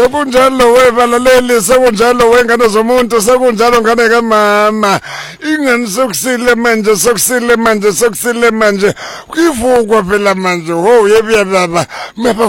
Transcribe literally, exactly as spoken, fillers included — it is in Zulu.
Sekunjalo webalaleli, sekunjalo wengane zomuntu, sekunjalo ngane kamama. Ingane sokusile manje, sokusile manje, sokusile manje. Kuyivukwa phela manje. Ho yebi baba.